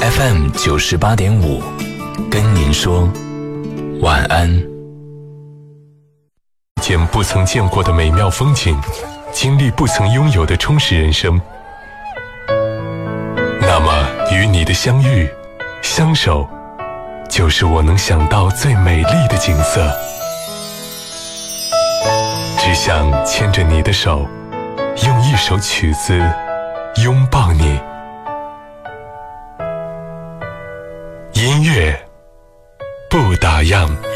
FM 98.5，跟您说晚安。 见不曾见过的美妙风景，经历不曾拥有的充实人生。那么，与你的相遇、相守，就是我能想到最美丽的景色。只想牵着你的手，用一首曲子拥抱你。音乐不打烊。